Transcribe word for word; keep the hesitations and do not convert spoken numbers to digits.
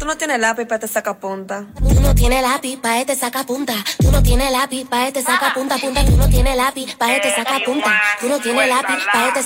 no tienes lápiz para este sacapunta. Tú no tienes lápiz pa' este sacapunta. Tú no tienes lápiz pa' este sacapunta, punta. Tú no tienes lápiz pa' este sacapunta. Tú no tienes lápiz pa' este